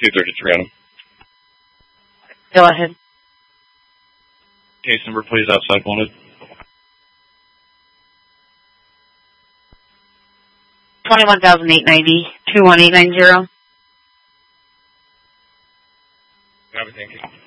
233 on him. Go ahead. Case number, please, outside wanted. 21,890, 21890. Thank you.